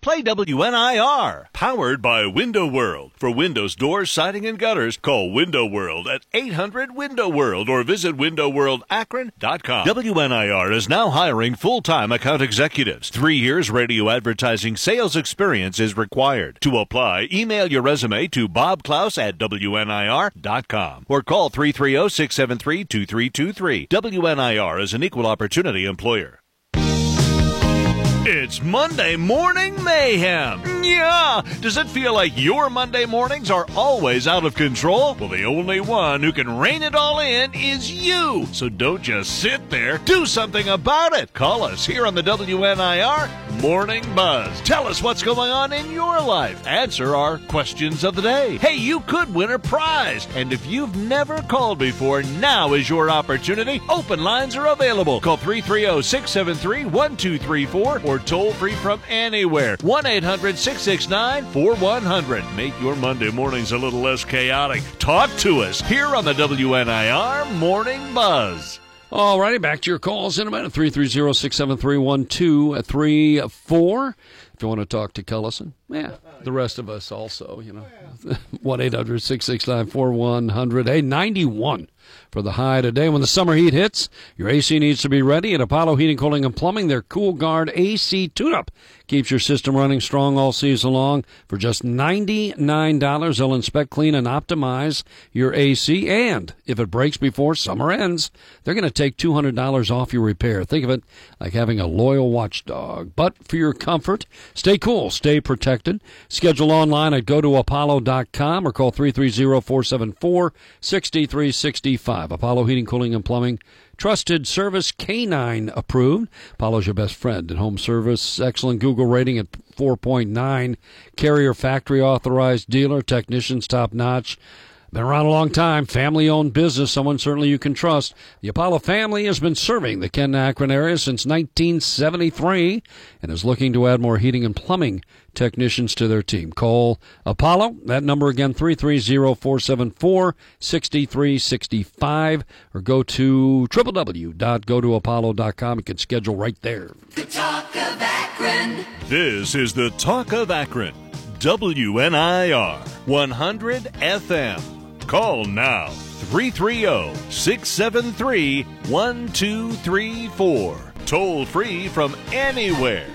Play WNIR. Powered by Window World. For windows, doors, siding, and gutters, call Window World at 800-WINDOW-WORLD or visit windowworldakron.com. WNIR is now hiring full-time account executives. 3 years radio advertising sales experience is required. To apply, email your resume to bobklaus@WNIR.com or call 330-673-2323. WNIR is an equal opportunity employer. It's Monday Morning Mayhem. Yeah! Does it feel like your Monday mornings are always out of control? Well, the only one who can rein it all in is you. So don't just sit there. Do something about it. Call us here on the WNIR Morning Buzz. Tell us what's going on in your life. Answer our questions of the day. Hey, you could win a prize. And if you've never called before, now is your opportunity. Open lines are available. Call 330-673-1234 or toll free from anywhere. 1-800-669-4100. Make your Monday mornings a little less chaotic. Talk to us here on the WNIR Morning Buzz. All righty, back to your calls in a minute. 330-673-1234. If you want to talk to Cullison, the rest of us also, 1-800-669-4100. Hey, 91 for the high today. When the summer heat hits, your AC needs to be ready. At Apollo Heating, Cooling, and Plumbing, their Cool Guard AC Tune-Up keeps your system running strong all season long. For just $99, they'll inspect, clean, and optimize your AC. And if it breaks before summer ends, they're going to take $200 off your repair. Think of it like having a loyal watchdog. But for your comfort, stay cool, stay protected. Schedule online at gotoapollo.com or call 330-474-6365. Apollo Heating, Cooling, and Plumbing. Trusted service, K9 approved. Apollo's your best friend in home service. Excellent Google rating at 4.9. Carrier factory authorized dealer. Technicians top notch. Been around a long time. Family-owned business. Someone certainly you can trust. The Apollo family has been serving the Kenton-Akron area since 1973 and is looking to add more heating and plumbing technicians to their team. Call Apollo. That number again, 330-474-6365, or go to www.gotoapollo.com. You can schedule right there. The Talk of Akron. This is the Talk of Akron. WNIR 100 FM. Call now, 330-673-1234. Toll free from anywhere,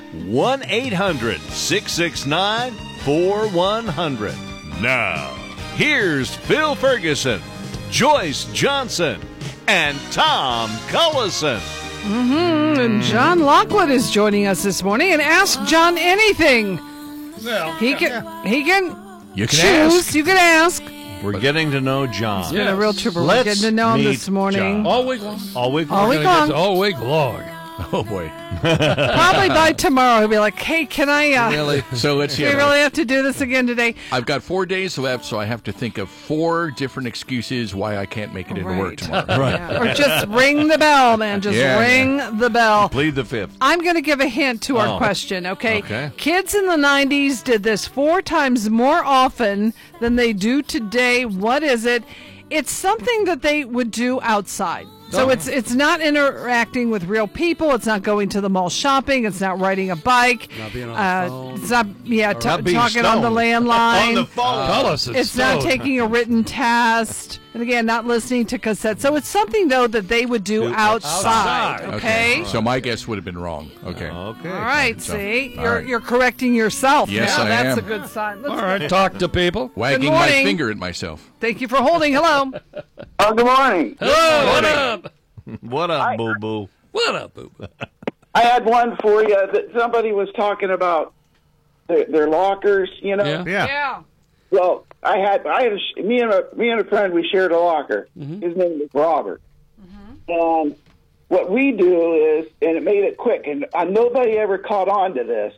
1-800-669-4100. Now, here's Phil Ferguson, Joyce Johnson, and Tom Cullison. And John Lockwood is joining us this morning. And Ask John anything. Well, he can you can choose. ask. You can ask. We're getting to know John. It's been a real trooper. We're getting to know him this morning. John. All week long. All week All week long. All week long. Oh, boy. Probably by tomorrow he'll be like, hey, can I... Really? So let's we hear really have to do this again today. I've got 4 days left, so I have to think of 4 different excuses why I can't make it into work tomorrow. Yeah. Or just ring the bell, man. Just ring the bell. Plead the fifth. I'm going to give a hint to our question, okay? Kids in the 90s did this 4 times more often than they do today. What is it? It's something that they would do outside. So it's not interacting with real people. It's not going to the mall shopping. It's not riding a bike. Not being on the phone. It's not talking stoned. on the landline. On the phone. It's not taking a written test. And again, not listening to cassettes. So it's something, though, that they would do outside. Okay? So my guess would have been wrong. Okay. Okay. All right, So, see? all right. You're correcting yourself. Yes, now. I That's am. a good sign. All right, talk to people. Wagging my finger at myself. Thank you for holding. Hello. Oh, good morning. Hello, what up? What up, boo-boo? What up, boo-boo? I had one for you that somebody was talking about their lockers, you know. Yeah. Well, me and a friend, we shared a locker. Mm-hmm. His name was Robert. And what we do is, and it made it quick, and nobody ever caught on to this.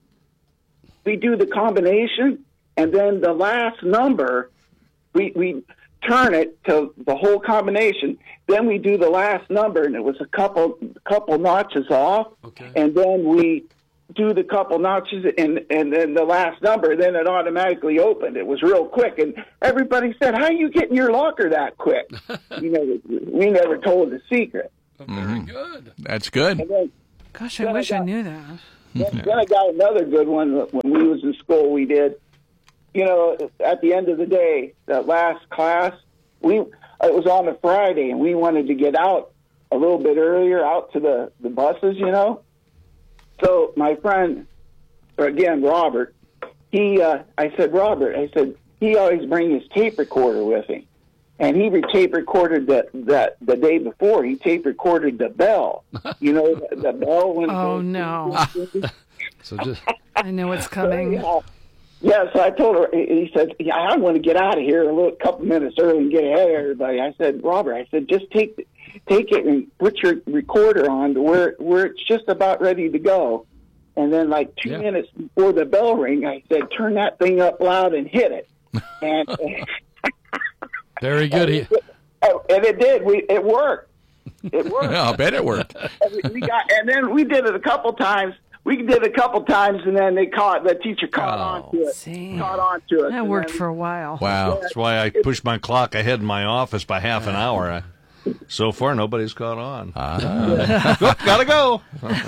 We do the combination, and then the last number, we turn it to the whole combination. Then we do the last number, and it was a couple notches off. Okay. And then we do the couple notches, and then the last number, then it automatically opened. It was real quick, and everybody said, "How are you getting your locker that quick?" We never told the secret. Very good. That's good. And then, Gosh, I wish I knew that. Then I got another good one when we was in school. We did, at the end of the day, that last class, it was on a Friday, and we wanted to get out a little bit earlier, out to the buses, So my friend, again, Robert, I said, he always bring his tape recorder with him. And he tape recorded that the day before. He tape recorded the bell. The bell when. Oh no! So just I know what's coming. Yeah, so I told her. He said, "Yeah, I want to get out of here a couple minutes early and get ahead of everybody." I said, "Robert, just take it and put your recorder on to where it's just about ready to go." And then, like 2 minutes before the bell ring, I said, "Turn that thing up loud and hit it." And very good. And it did. It worked. It worked. I'll bet it worked. And then we did it a couple times. And then the teacher caught on to it. See. Caught on to it. That worked for a while. Wow. That's why I pushed my clock ahead in my office by half an hour. So far, nobody's caught on. Gotta go.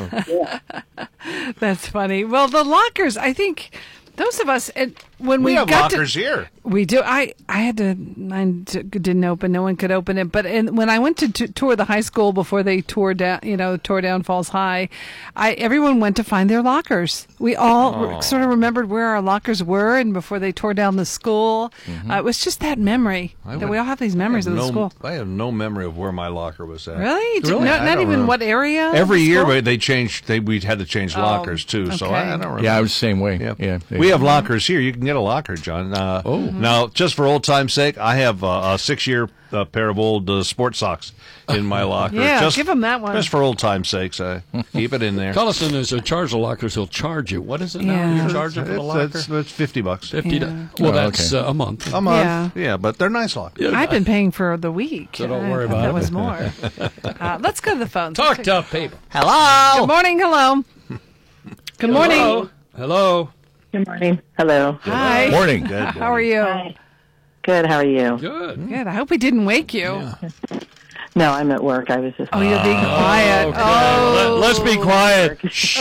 That's funny. Well, the lockers, I think those of us, when we have got lockers here. We do. Mine didn't open. No one could open it. But when I went to tour the high school before they tore down Falls High, everyone went to find their lockers. We all sort of remembered where our lockers were, and before they tore down the school, it was just that mememory that we all have these memories of the school. I have no memory of where my locker was at. Really? Not even remember. What area? Every year they changed. We had to change lockers too. So okay. I don't remember. Yeah, I was the same way. Yep. Yeah, we have lockers here. You can get a locker, John. Now, just for old time's sake, I have a 6-year pair of old sports socks in my locker. Yeah, give him that one. Just for old time's sakes, I keep it in there. Cullison is a charge the lockers. He'll charge you. What is it now? You charge for the locker? It's $50. $50. Well, that's a month. A month. Yeah, but they're nice lockers. I've been paying for the week. So don't worry about that it. was more. Let's go to the phone. Talk tough, people. Hello. Good morning. Hello. Good morning. Hello. Good morning. Hello. Hi. Morning. How are you? Hi. Good. How are you? Good. Good. I hope we didn't wake you. Yeah. No, I'm at work. I was just. Oh, you're being quiet. Okay. Oh. Let's be quiet.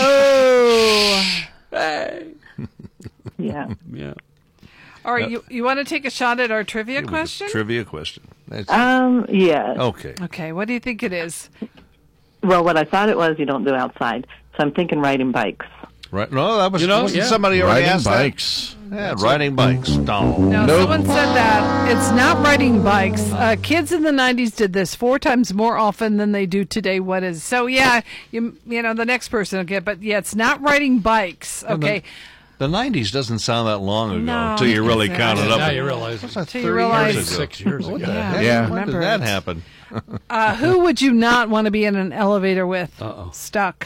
Oh. Hey. Yeah. Yeah. All right. You want to take a shot at our trivia question? Trivia question. Yeah. Okay. Okay. What do you think it is? Well, what I thought it was, you don't do outside. So I'm thinking riding bikes. Right. No, that was yeah. somebody already Riding asked bikes. that. Yeah, riding bikes. No. No, Nope. someone said that. It's not riding bikes. Kids in the 90s did this 4 times more often than they do today. What is? So, yeah, you know, the next person will get, but yeah, it's not riding bikes. Okay. The 90s doesn't sound that long ago No, until you really it count it up. Now you realize it's Until you realize. 6 years ago. Yeah. Yeah. When did Remember that it. happen? Who would you not want to be in an elevator with? Uh-oh. I'm Stuck.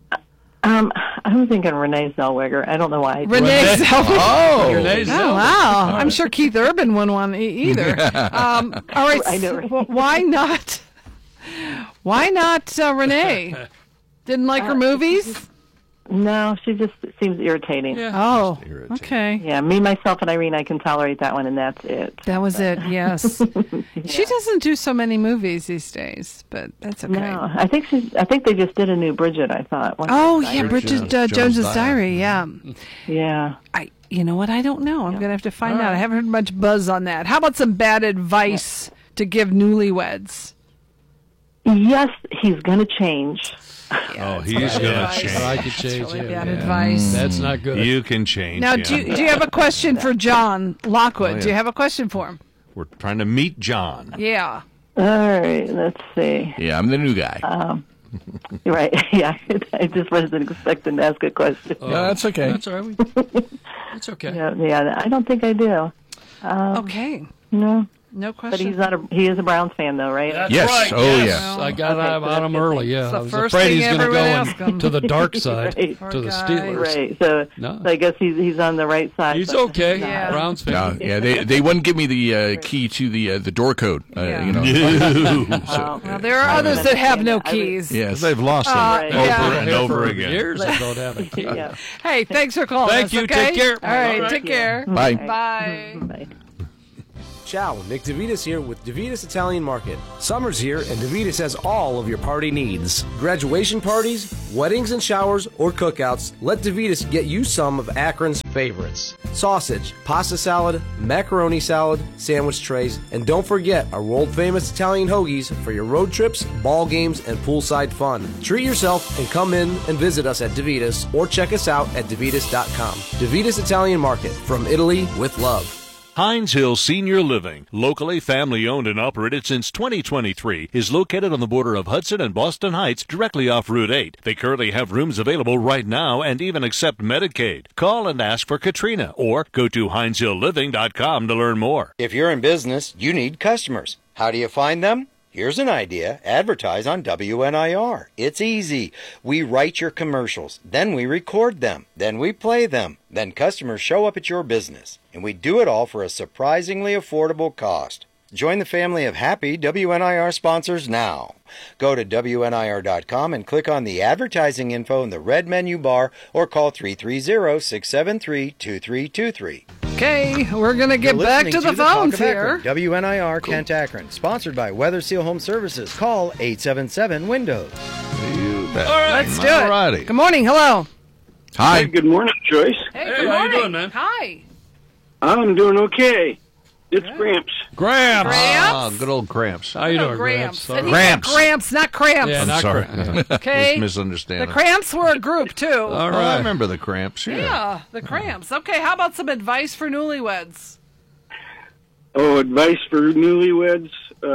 thinking Renee Zellweger. I don't know why. Renee Zellweger. Oh. Renee Oh, Zellweger. wow. I'm sure Keith Urban wouldn't want either. All right. I know, right? Why not? Why not Renee? Didn't like her movies? No, she just seems irritating. Yeah. Oh, Irritating. okay. Yeah, me, myself, and Irene, I can tolerate that one, and that's it. That was it, yes. She doesn't do so many movies these days, but that's okay. No, I think they just did a new Bridget. I thought. Oh, yeah, Bridget Jones's Diary, yeah. Yeah. You know what? I don't know. I'm going to have to find out. I haven't heard much buzz on that. How about some bad advice to give newlyweds? Yes, he's going to change. Oh, he's going to change. I could change That's really him. bad Yeah. advice. That's not good. You can change. Now, him. do you have a question for John Lockwood? Oh, yeah. Do you have a question for him? We're trying to meet John. Yeah. All right, let's see. Yeah, I'm the new guy. You're right. Yeah, I just wasn't expecting to ask a question. No, that's okay. That's all right. That's okay. Yeah, I don't think I do. Okay. No, No but question. he is a Browns fan, though, right? That's Yes. right. Oh, yes. yes. I got Okay, on him early. Yeah, the I was first afraid thing he's going to everyone go asked him. to the dark side, Right. to the Poor guy. Steelers. Right. So, No. so I guess he's on the right side. He's but- okay. Yeah. Browns No, fan. yeah, they wouldn't give me the key to the door code. Yeah. You know. Well, there are others that have no keys. Yes. They've lost it Right. over yeah. and over For again. years they don't have a key. Yeah. Hey, thanks for calling Thank us, you. okay? Take care. All right, All right. take care. Bye. Bye. Bye. Ciao, Nick DeVitas here with DeVitas Italian Market. Summer's here and DeVitas has all of your party needs. Graduation parties, weddings and showers, or cookouts, let DeVitas get you some of Akron's favorites. Sausage, pasta salad, macaroni salad, sandwich trays, and don't forget our world-famous Italian hoagies for your road trips, ball games, and poolside fun. Treat yourself and come in and visit us at DeVitas or check us out at DeVitas.com. DeVitas Italian Market, from Italy with love. Hines Hill Senior Living, locally family-owned and operated since 2023, is located on the border of Hudson and Boston Heights, directly off Route 8. They currently have rooms available right now and even accept Medicaid. Call and ask for Katrina or go to HinesHillLiving.com to learn more. If you're in business, you need customers. How do you find them? Here's an idea. Advertise on WNIR. It's easy. We write your commercials, then we record them, then we play them, then customers show up at your business. And we do it all for a surprisingly affordable cost. Join the family of happy WNIR sponsors now. Go to WNIR.com and click on the advertising info in the red menu bar or call 330-673-2323. Okay, we're going to get back to the phones here. WNIR Kent Akron, sponsored by Weather Seal Home Services. Call 877-WINDOWS. You bet. All right, let's do it. Alrighty. Good morning. Hello. Hi. Hey, good morning, Joyce. Hey, Hey, good how you morning. doing, man? Hi. I'm doing okay. It's Gramps. Gramps. Gramps? Good old Gramps. How you No, doing, Gramps. Gramps? And he Gramps. said Gramps, not cramps. Yeah, I'm not sorry. Gramps. Okay. Just misunderstanding. The Cramps were a group, too. All Oh, I right. remember the Cramps. Yeah, the Cramps. Okay, how about some advice for newlyweds? Oh, advice for newlyweds?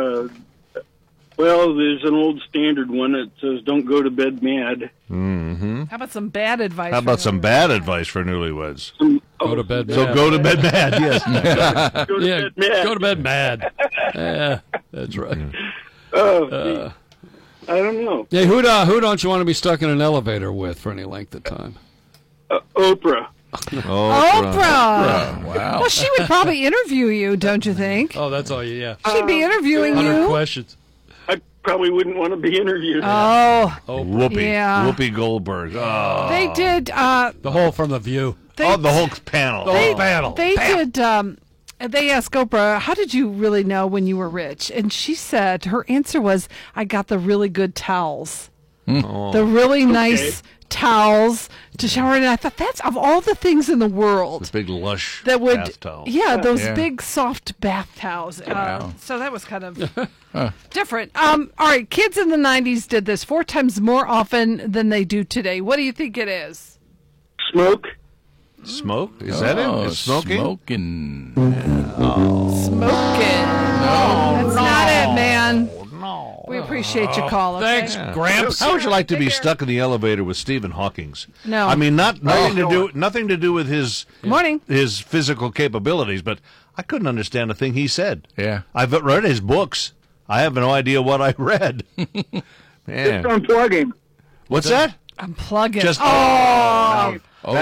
Well, there's an old standard one that says don't go to bed mad. Mm-hmm. How about some bad advice? How for about some newlyweds? bad advice for newlyweds? Go to bed mad. So go to bed mad, yes. Go to Yeah, bed mad. go to bed mad. Yeah, that's right. I don't know. Hey, who don't you want to be stuck in an elevator with for any length of time? Oprah. Oprah. Wow. Well, she would probably interview you, don't you think? Oh, that's all you, yeah. She'd be interviewing 100 you. questions. I probably wouldn't want to be interviewed. Oh, Whoopi. Yeah. Whoopi Goldberg. Oh. they did. The whole from The View. They, The whole panel. The whole panel. They did. They asked Oprah, "How did you really know when you were rich?" And she said her answer was, "I got the really good towels, the really nice towels to shower in." And I thought that's of all the things in the world This big lush that would, bath towel. those Yeah. big soft bath towels. Wow. So that was kind of different. All right, kids in the '90s did this 4 times more often than they do today. What do you think it is? Smoke. Smoke? Is that it? Is smoking? Smoking. Smoking. No, that's not it, man. No. We appreciate your call. Okay? Thanks, Gramps. How would you like to be Take care. stuck in the elevator with Stephen Hawking's? No. I mean, nothing to do with his Good morning. his physical capabilities, but I couldn't understand a thing he said. Yeah. I've read his books. I have no idea what I read. Man. Unplugging. What's that? I'm plugging. Just Hey,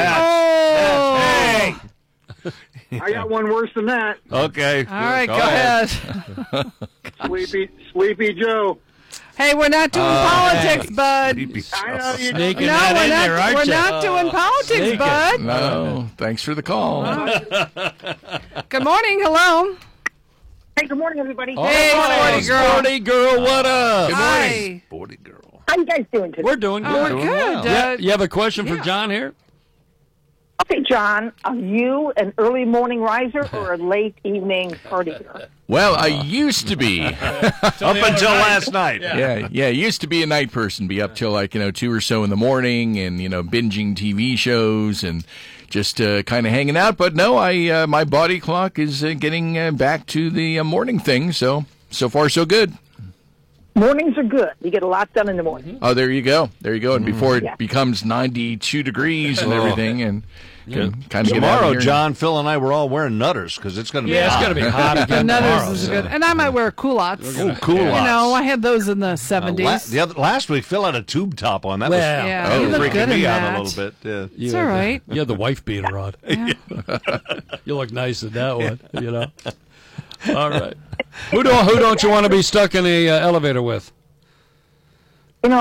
Hey. I got one worse than that. Okay. All right, go ahead. Sleepy Joe. Hey, we're not doing politics, bud. I know you Sneaking No, that we're in not. there, aren't We're you? not doing politics, sneaking. bud. No, thanks for the call. Good morning. Hello. Hey, good morning, everybody. Hey, sporty girl. Sporty girl, what up? Hi. Sporty girl. How you guys doing today? We're doing Oh, good. we're good. Yeah, you have a question for yeah. John here? Okay, John, are you an early morning riser or a late evening partier? Well, I used to be. Up until last night. Yeah, used to be a night person, be up till 2 or so in the morning and, binging TV shows and just kind of hanging out. But no, my body clock is getting back to the morning thing, so far so good. Mornings are good. You get a lot done in the morning. Oh, there you go. And before it Yeah. becomes 92 degrees and everything, and kind of get out Tomorrow, of here. John, Phil, and I were all wearing nutters because it's going to be Yeah, it's hot. going to be hot again Another tomorrow. is good. And I might wear culottes. Ooh, cool. You know, I had those in the 70s. Last week, Phil had a tube top on. That Well, was Yeah, you look freaking good in me out that. a little bit. Yeah. It's all right. You had the wife beater on. You look nice in that one, All right. Who don't you want to be stuck in a elevator with?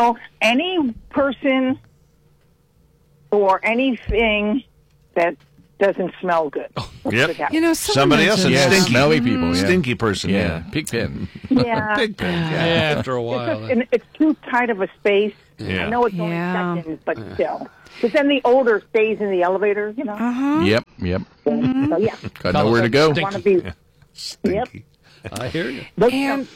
Any person or anything that doesn't smell good. Yep. You know, Somebody else, Yeah, stinky. smelly people. Yeah. Stinky person, yeah. Pigpen. Yeah. Pigpen, Yeah, after a while. It's too tight of a space. Yeah. I know it's Yeah. only seconds, but still. Because then the odor stays in the elevator, you know. Yep. So, yeah. Got nowhere to go. Want to be. Stinky. I hear you. And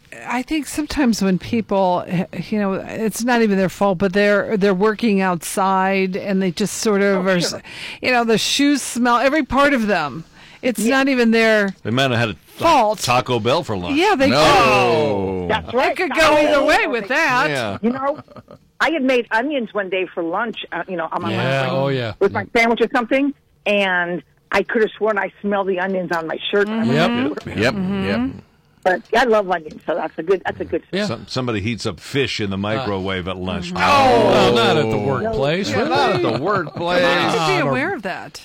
I think sometimes when people, you know, it's not even their fault, but they're working outside and they just sort of are, you know, the shoes smell, every part of them. It's not even their They might have had a fault. Taco Bell for lunch. Yeah, they No. That's right. It could go either way with that. Yeah. You know, I had made onions one day for lunch, you know, on my Yeah, lunch oh yeah. with my sandwich or something, and I could have sworn I smelled the onions on my shirt. Yep. Yep. But I love onions, so that's a good. Yeah. Somebody heats up fish in the microwave at lunch. Well, not at the workplace. Yeah, not at the workplace. You should be aware of that.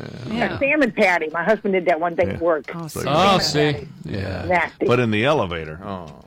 A salmon patty. My husband did that one day at work. Oh, Salmon see. patty. Yeah. Nasty. But in the elevator,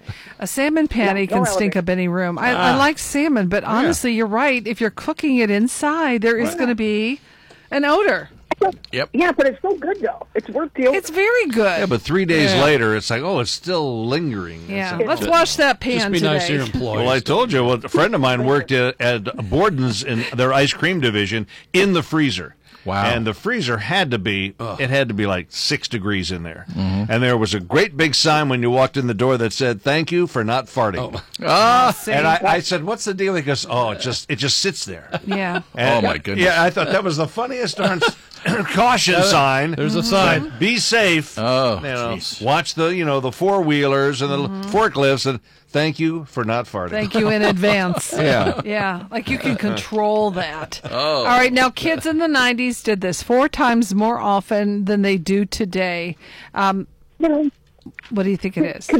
A salmon patty Yeah, can no stink elevator. up any room. I like salmon, but honestly, you're right. If you're cooking it inside, there is going to be an odor. Yep. Yeah, but it's so good though. It's worth the. It's very good. yeah, but 3 days Yeah. later, it's like, oh, it's still lingering. Yeah, It's- let's wash that pan Just be today. nice to your employees. Well, I told you, a friend of mine worked at Borden's in their ice cream division in the freezer. Wow. And the freezer had to be, it had to be like 6 degrees in there. And there was a great big sign when you walked in the door that said, "Thank you for not farting." And I said, "What's the deal?" He goes, "Oh, it just sits there." Yeah. And, Oh, my goodness. Yeah, I thought that was the funniest darn caution sign. There's a sign. Be safe. Oh, You know, jeez. watch the four-wheelers and the forklifts, and thank you for not farting. Thank you in advance. Yeah. Yeah, like you can control that. Oh. All right, now kids in the 90s did this 4 times more often than they do today. You know, What do you think it is? could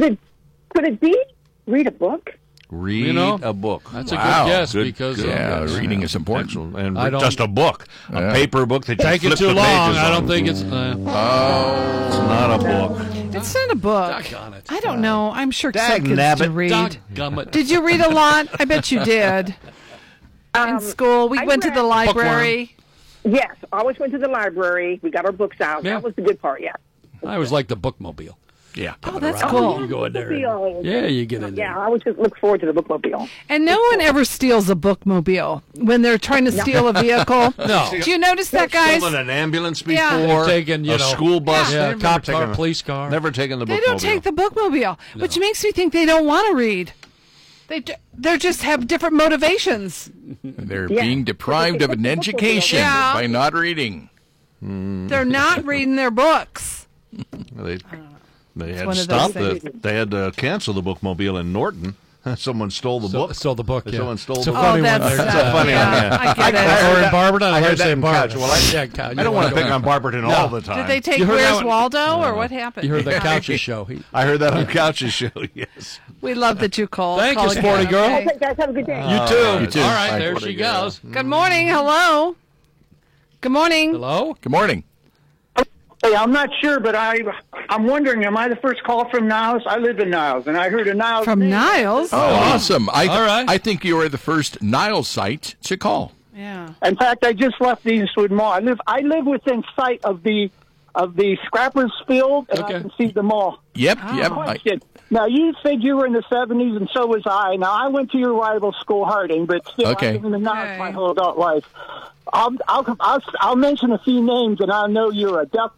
it be read a book? Read You know, a book. That's a Wow. good guess Good- because good. Yeah, yes. reading is important. Excellent. And I don't- just a book, a paper book that you Taking flip too the long. pages I on. don't think it's. It's not a book. It's not a book. Doggone it. I don't know. I'm sure some Dag kids nabbit. do read. Dadgummit. Did you read a lot? I bet you did. In school, we I went to the read- library. Yes, always went to the library. We got our books out. Yeah. That was the good part. Yeah. I was like the bookmobile. Yeah. Oh, that's around. cool. You go in there. Bookmobile. Yeah, you get in there. Yeah, I would just look forward to the bookmobile. And no one ever steals a bookmobile when they're trying to steal a vehicle. No. Do you notice that, guys? Stolen an ambulance before, Yeah. They're taking, you a know, school bus. Yeah, They've cop never car, police car. Never taken the bookmobile. They don't take the bookmobile, which makes me think they don't want to read. They just have different motivations. They're being deprived of an education Yeah. by not reading. They're not reading their books. They had one to of those stop things. They had to cancel the bookmobile in Norton. Someone stole the book. Stole the book. Yeah. Someone stole it's the a book. funny that's one. There. That's a funny one, yeah. I get it. Or in that- Barberton. I heard heard that say in Barberton. Couch. Well, I I don't want to pick on Barberton all the time. Did they take You heard that Where's one? Waldo, or what happened? You heard the Couch's show. I heard that on Couch's show, yes. We love that you called. Thank Call you, again, sporty girl. okay? Okay, guys, have a good day. You too. You too. All right, Bye. there she goes. Good morning. Hello. Good morning. Hello? Good morning. Hey, I'm not sure, but I'm wondering, am I the first call from Niles? I live in Niles, and I heard a Niles From name. Niles? Oh, awesome. All right. I think you are the first Nile site to call. Yeah. In fact, I just left the Eastwood Mall. I live within sight of the Scrappers Field, and Okay. I can see the mall. Yep, yep. Question. Now, you said you were in the 70s, and so was I. Now, I went to your rival school, Harding, but still, Okay. I've been in Niles Okay. my whole adult life. I'll mention a few names, and I know you're a duck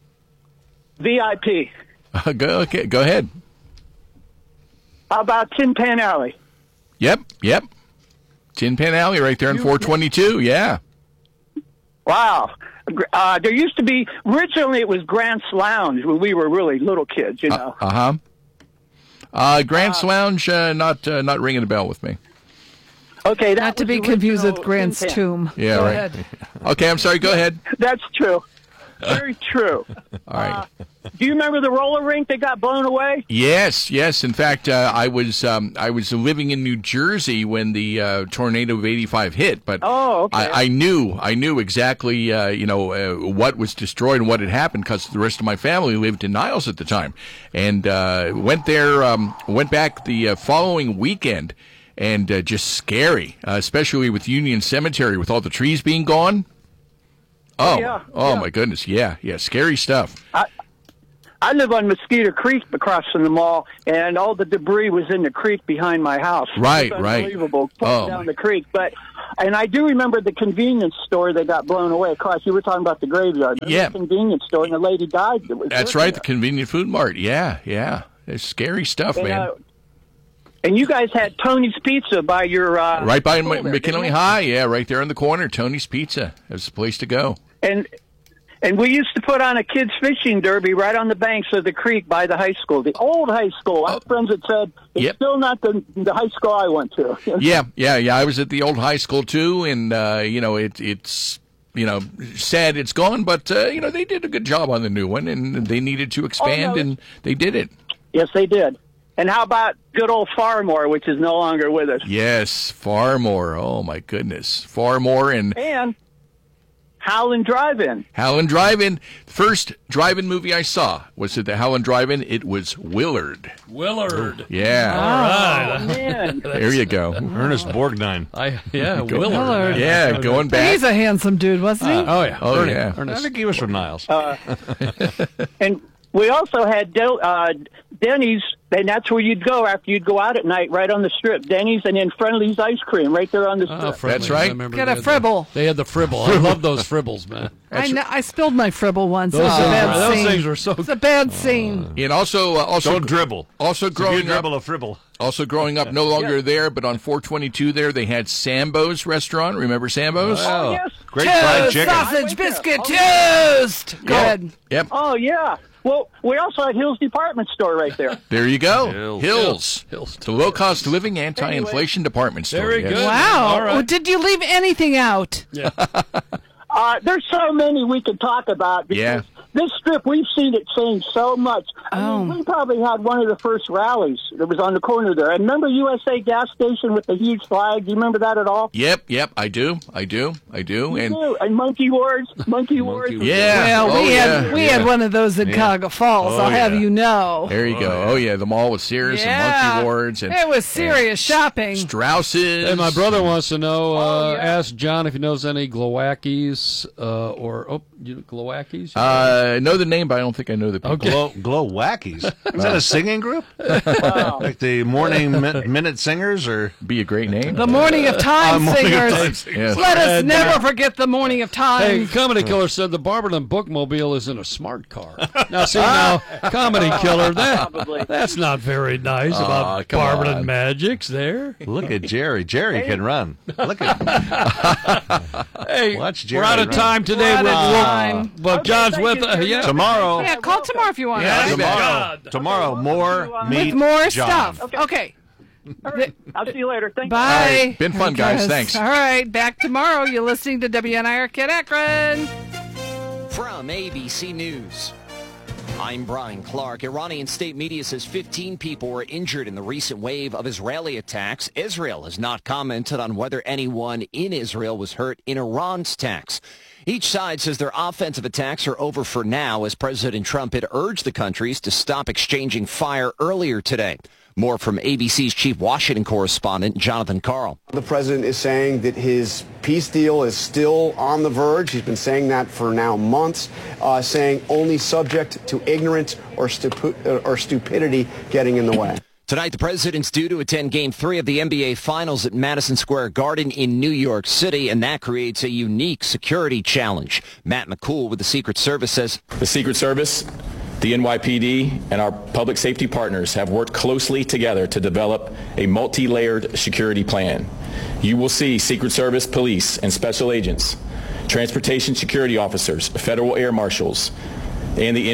VIP. Go ahead. How about Tin Pan Alley? Yep. Tin Pan Alley right there on 422. Yeah. Wow. There used to be, originally it was Grant's Lounge when we were really little kids, you know. Grant's Lounge, not ringing a bell with me. Okay, that Not to was be the confused with original Grant's Tin Pan. tomb. Yeah, Go right. ahead. Okay, I'm sorry. Go ahead. That's true. Very true. All right. Do you remember the roller rink that got blown away? Yes. In fact, I was living in New Jersey when the tornado of '85 hit, but I knew exactly what was destroyed and what had happened because the rest of my family lived in Niles at the time, and went back the following weekend, and just scary, especially with Union Cemetery with all the trees being gone. Oh, my goodness. Yeah, scary stuff. I live on Mosquito Creek across from the mall, and all the debris was in the creek behind my house. Right, unbelievable, down the creek. And I do remember the convenience store that got blown away. Of course, you were talking about the graveyard. Yeah. The convenience store, and the lady died. That's right, the convenient food mart. Yeah. It's scary stuff, man. And you guys had Tony's Pizza by your... right by McKinley High, yeah, right there in the corner. Tony's Pizza. That's the place to go. And we used to put on a kids' fishing derby right on the banks of the creek by the high school, the old high school. I have friends that said it's still not the high school I went to. Yeah. I was at the old high school, too, and, it's... sad it's gone, but, they did a good job on the new one, and they needed to expand, and they did it. Yes, they did. And how about good old Farmore, which is no longer with us? Yes, Farmore. Oh, my goodness. Farmore and Howland Drive-In. Howland Drive-In. First drive-in movie I saw was at the Howland Drive-In. It was Willard. Yeah. All right. Man. There you go. Ernest Borgnine. Willard. Yeah, going back. He's a handsome dude, wasn't he? Yeah. I think he was from Niles. And we also had Denny's, and that's where you'd go after you'd go out at night, right on the strip. Denny's and then Friendly's Ice Cream, right there on the strip. That's right. Get a fribble. They had the fribble. I love those fribbles, man. I spilled my fribble once. Those Those things were so. It's a bad scene. And also don't dribble. Also growing up, dribble a fribble. Also growing up, no longer there, but on 422 there, they had Sambo's restaurant. Remember Sambo's? Oh, yes. Great fried chicken. Sausage biscuit toast. Good. Yep. Oh, yeah. Well, we also had Hills Department Store right there. There you go. Hills. The low-cost living anti-inflation department store. Very good. Wow. All right. Did you leave anything out? Yeah. There's so many we could talk about. Because this strip, we've seen it change so much. I mean, we probably had one of the first rallies that was on the corner there. And remember USA gas station with the huge flag? Do you remember that at all? Yep, I do. And Monkey Wars. Yeah. Well, we had one of those in Cuyahoga Falls, I'll have you know. There you go. Oh, yeah, the mall with Sears and Monkey Wars. And it was serious shopping. Strausses. Hey, my brother wants to know, ask John if he knows any Glowackies Glowackies? I know the name, but I don't think I know the people. Okay. Glowackies. Is that a singing group? Like the Morning Minute Singers? Or be a great name. The Morning of Time Singers. Yes. Let us never forget the Morning of Time. Hey, Comedy Killer said the Barberton Bookmobile is in a smart car. Now, see, Comedy Killer, that's not very nice about Barberton Magics there. Look at Jerry. Jerry can run. Look at Hey, watch Jerry. We're out of time today. But John's with us. Tomorrow. Yeah, call tomorrow if you want. Tomorrow, more meet with more John. stuff. Okay. All right. I'll see you later. Thank you. Bye. All right. Been fun, guys. Thanks. All right. Back tomorrow. You're listening to WNIR Kid Akron. From ABC News, I'm Brian Clark. Iranian state media says 15 people were injured in the recent wave of Israeli attacks. Israel has not commented on whether anyone in Israel was hurt in Iran's attacks. Each side says their offensive attacks are over for now, as President Trump had urged the countries to stop exchanging fire earlier today. More from ABC's chief Washington correspondent, Jonathan Karl. The president is saying that his peace deal is still on the verge. He's been saying that for now months, saying only subject to ignorance or stupidity getting in the way. Tonight, the president's due to attend Game 3 of the NBA Finals at Madison Square Garden in New York City, and that creates a unique security challenge. Matt McCool with the Secret Service says, the Secret Service, the NYPD, and our public safety partners have worked closely together to develop a multi-layered security plan. You will see Secret Service, police, and special agents, transportation security officers, federal air marshals, and the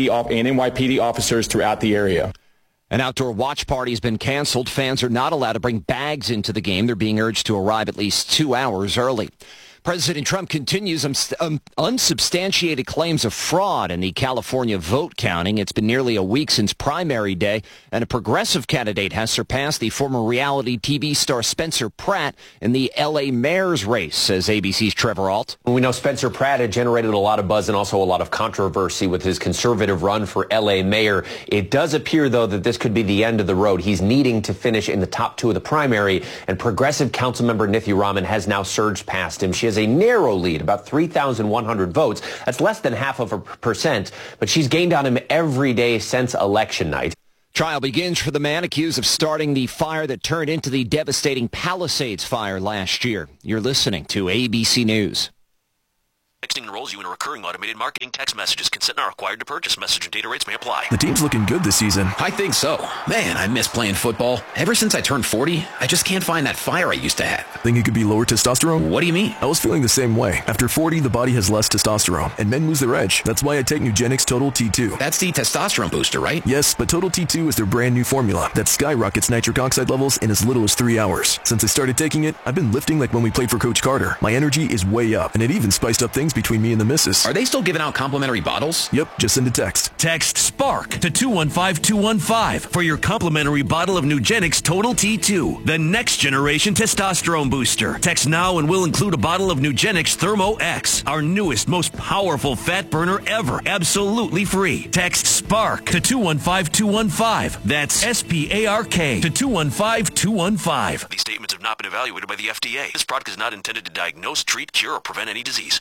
NYPD officers throughout the area. An outdoor watch party has been canceled. Fans are not allowed to bring bags into the game. They're being urged to arrive at least 2 hours early. President Trump continues unsubstantiated claims of fraud in the California vote counting. It's been nearly a week since primary day, and a progressive candidate has surpassed the former reality TV star Spencer Pratt in the L.A. mayor's race, says ABC's Trevor Ault. We know Spencer Pratt had generated a lot of buzz and also a lot of controversy with his conservative run for L.A. mayor. It does appear, though, that this could be the end of the road. He's needing to finish in the top two of the primary, and progressive councilmember Nithya Raman has now surged past him. She has a narrow lead, about 3,100 votes. That's less than 0.5%, but she's gained on him every day since election night. Trial begins for the man accused of starting the fire that turned into the devastating Palisades fire last year. You're listening to ABC News. Texting enrolls you in a recurring automated marketing text messages. Consent not required to purchase. Message and data rates may apply. The team's looking good this season. I think so. Man, I miss playing football. Ever since I turned 40, I just can't find that fire I used to have. Think it could be lower testosterone? What do you mean? I was feeling the same way. After 40, the body has less testosterone, and men lose their edge. That's why I take Nugenix Total T2. That's the testosterone booster, right? Yes, but Total T2 is their brand new formula that skyrockets nitric oxide levels in as little as 3 hours. Since I started taking it, I've been lifting like when we played for Coach Carter. My energy is way up, and it even spiced up things between me and the missus. Are they still giving out complimentary bottles? Yep, just send a text. Text SPARK to 215-215 for your complimentary bottle of Nugenix Total T2, the next generation testosterone booster. Text now and we'll include a bottle of Nugenix Thermo X, our newest, most powerful fat burner ever, absolutely free. Text SPARK to 215-215. That's SPARK to 215-215. These statements have not been evaluated by the FDA. This product is not intended to diagnose, treat, cure, or prevent any disease.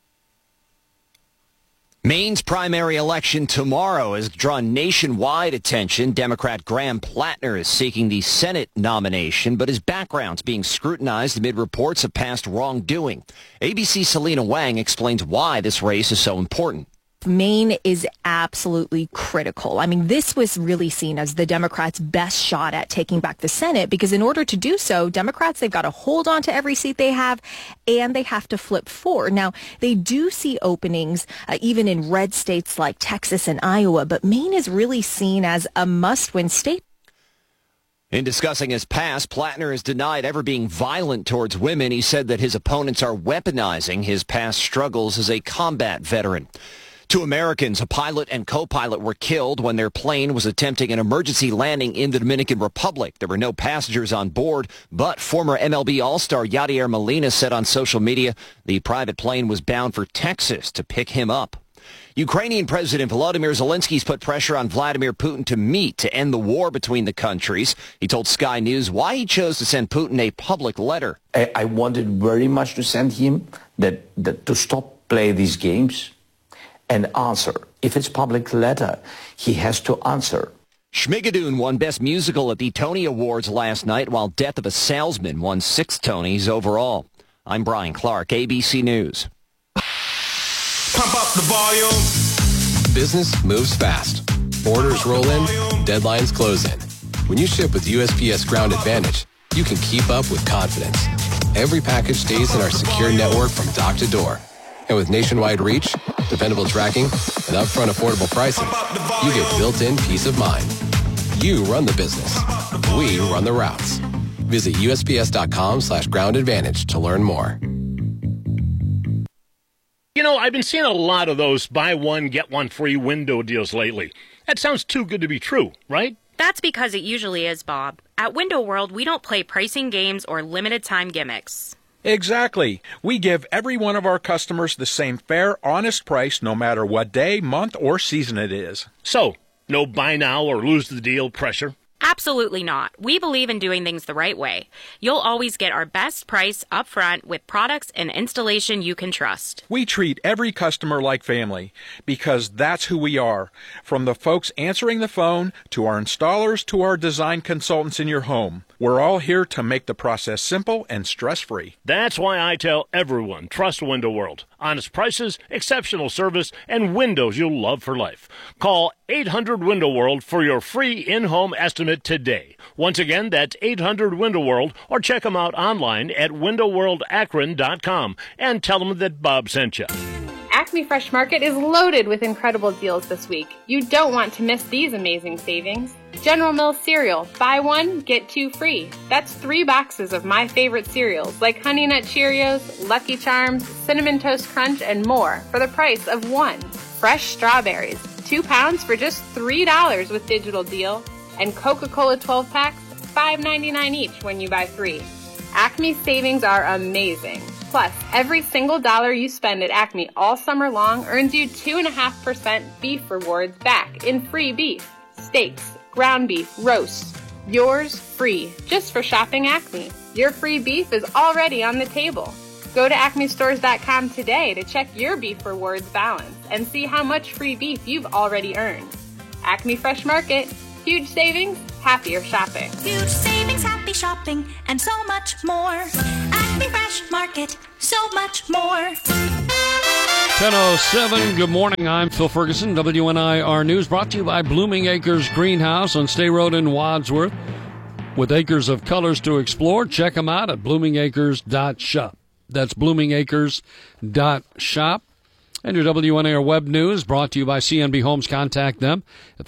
Maine's primary election tomorrow has drawn nationwide attention. Democrat Graham Plattner is seeking the Senate nomination, but his background's being scrutinized amid reports of past wrongdoing. ABC's Selena Wang explains why this race is so important. Maine is absolutely critical. I mean, this was really seen as the Democrats' best shot at taking back the Senate, because in order to do so, Democrats, they've got to hold on to every seat they have, and they have to flip 4. Now, they do see openings even in red states like Texas and Iowa, but Maine is really seen as a must-win state. In discussing his past, Plattner has denied ever being violent towards women. He said that his opponents are weaponizing his past struggles as a combat veteran. 2 Americans, a pilot and co-pilot, were killed when their plane was attempting an emergency landing in the Dominican Republic. There were no passengers on board, but former MLB All-Star Yadier Molina said on social media the private plane was bound for Texas to pick him up. Ukrainian President Volodymyr Zelensky's put pressure on Vladimir Putin to meet to end the war between the countries. He told Sky News why he chose to send Putin a public letter. I wanted very much to send him that to stop playing these games and answer. If it's public letter, he has to answer. Schmigadoon won Best Musical at the Tony Awards last night, while Death of a Salesman won 6 Tonys overall. I'm Brian Clark, ABC News. Pump up the volume. Business moves fast. Orders roll in, deadlines close in. When you ship with USPS Ground Advantage, you can keep up with confidence. Every package stays in our secure network from dock to door. And with nationwide reach, dependable tracking, and upfront affordable pricing, you get built-in peace of mind. You run the business. We run the routes. Visit USPS.com/Ground Advantage to learn more. You know, I've been seeing a lot of those buy one, get one free window deals lately. That sounds too good to be true, right? That's because it usually is, Bob. At Window World, we don't play pricing games or limited time gimmicks. Exactly. We give every one of our customers the same fair, honest price no matter what day, month, or season it is. So, no buy now or lose the deal pressure? Absolutely not. We believe in doing things the right way. You'll always get our best price up front with products and installation you can trust. We treat every customer like family because that's who we are. From the folks answering the phone to our installers to our design consultants in your home. We're all here to make the process simple and stress-free. That's why I tell everyone, trust Window World. Honest prices, exceptional service, and windows you'll love for life. Call 800 Window World for your free in-home estimate today. Once again, that's 800 Window World, or check them out online at windowworldakron.com and tell them that Bob sent you. Acme Fresh Market is loaded with incredible deals this week. You don't want to miss these amazing savings. General Mills cereal, buy one, get 2 free. That's 3 boxes of my favorite cereals like Honey Nut Cheerios, Lucky Charms, Cinnamon Toast Crunch, and more for the price of 1. Fresh strawberries, 2 pounds for just $3 with digital deal. And Coca-Cola 12 packs, $5.99 each when you buy 3. Acme's savings are amazing. Plus, every single dollar you spend at Acme all summer long earns you 2.5% beef rewards back in free beef, steaks, ground beef, roasts. Yours free, just for shopping Acme. Your free beef is already on the table. Go to acmestores.com today to check your Beef Rewards balance and see how much free beef you've already earned. Acme Fresh Market. Huge savings, happier shopping. Huge savings, happy shopping, and so much more. Acme Fresh Market, so much more. 10:07, good morning. I'm Phil Ferguson, WNIR News, brought to you by Blooming Acres Greenhouse on Stay Road in Wadsworth. With acres of colors to explore, check them out at bloomingacres.shop. That's bloomingacres.shop. And your WNIR web news brought to you by CNB Homes. Contact them at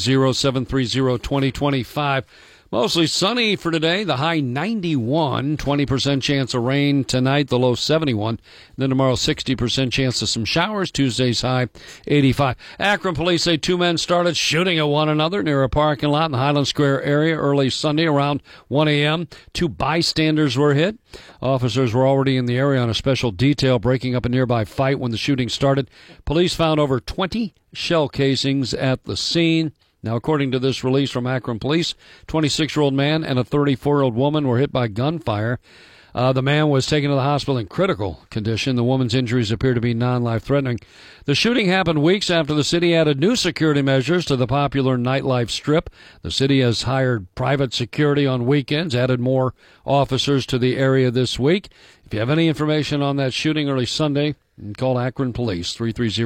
330-730-2025. Mostly sunny for today. The high 91, 20% chance of rain tonight, the low 71. Then tomorrow, 60% chance of some showers. Tuesday's high 85. Akron police say 2 men started shooting at one another near a parking lot in the Highland Square area early Sunday around 1 a.m. 2 bystanders were hit. Officers were already in the area on a special detail breaking up a nearby fight when the shooting started. Police found over 20 shell casings at the scene. Now, according to this release from Akron Police, 26-year-old man and a 34-year-old woman were hit by gunfire. The man was taken to the hospital in critical condition. The woman's injuries appear to be non-life-threatening. The shooting happened weeks after the city added new security measures to the popular nightlife strip. The city has hired private security on weekends, added more officers to the area this week. If you have any information on that shooting early Sunday, call Akron Police,